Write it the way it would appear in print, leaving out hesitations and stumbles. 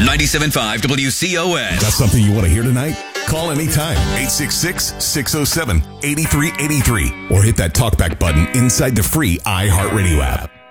97.5 WCON. Got something you want to hear tonight? Call anytime. 866-607-8383. Or hit that talkback button inside the free iHeartRadio app.